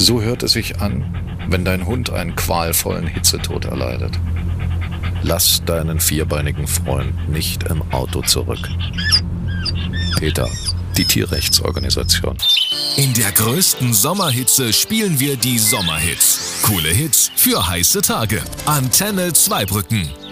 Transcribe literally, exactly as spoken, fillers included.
So hört es sich an, wenn dein Hund einen qualvollen Hitzetod erleidet. Lass deinen vierbeinigen Freund nicht im Auto zurück. PETA, die Tierrechtsorganisation. In der größten Sommerhitze spielen wir die Sommerhits. Coole Hits für heiße Tage. Antenne Zweibrücken.